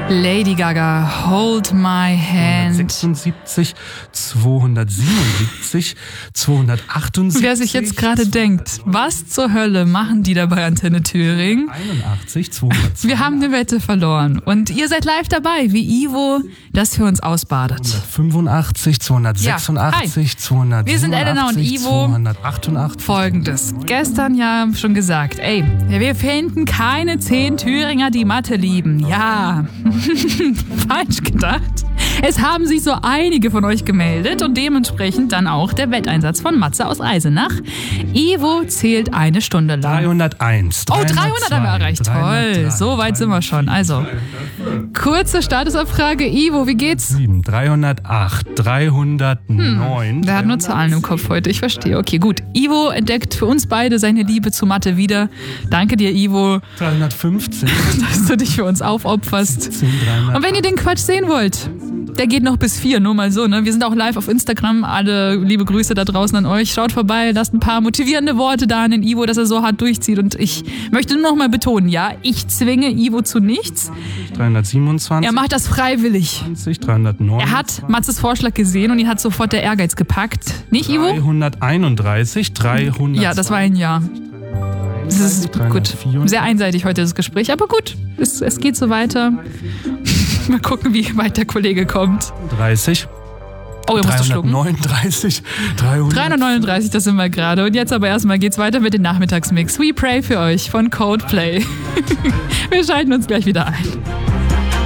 Lady Gaga, Hold My Hand. 276, 277, 278. Wer sich jetzt gerade denkt, was zur Hölle machen die da bei Antenne Thüringen? 81, 202. Wir haben eine Wette verloren und ihr seid live dabei, wie Ivo das für uns ausbadet. 185, 286, 287. Wir sind Elena und Ivo. 288. Folgendes. Gestern ja schon gesagt, wir finden keine 10 Thüringer, die Mathe lieben. Ja, falsch gedacht. Es haben sich so einige von euch gemeldet und dementsprechend dann auch der Wetteinsatz von Matze aus Eisenach. Ivo zählt eine Stunde lang. 301. 300 haben wir erreicht. 303, Toll, so weit sind wir schon. Also, kurze Statusabfrage. Ivo, wie geht's? 7, 308, 309. Der hat nur Zahlen im Kopf heute, ich verstehe. Okay, gut. Ivo entdeckt für uns beide seine Liebe zu Mathe wieder. Danke dir, Ivo, 315. dass du dich für uns aufopferst. 17, 300. Und wenn ihr den Quatsch sehen wollt, der geht noch bis 4, nur mal so, ne? Wir sind auch live auf Instagram. Alle liebe Grüße da draußen an euch. Schaut vorbei, lasst ein paar motivierende Worte da an den Ivo, dass er so hart durchzieht. Und ich möchte nur noch mal betonen, ja, ich zwinge Ivo zu nichts. 327. Er macht das freiwillig. 309. Er hat Matzes Vorschlag gesehen und ihn hat sofort der Ehrgeiz gepackt. Nicht, Ivo? 331, 300. Ja, das war ein Ja. Das ist gut. 304. Sehr einseitig heute das Gespräch, aber gut, es geht so weiter. Mal gucken, wie weit der Kollege kommt. 30. Oh, ihr musst schlucken. 339, 339, das sind wir gerade. Und jetzt aber erstmal geht's weiter mit dem Nachmittagsmix. We Pray für euch von Coldplay. Wir schalten uns gleich wieder ein.